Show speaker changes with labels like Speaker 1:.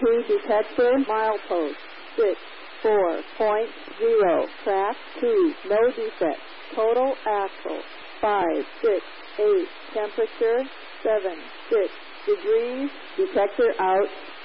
Speaker 1: detector, milepost 64.0, track 2, no defect, total axle 568, temperature 76 degrees, detector out.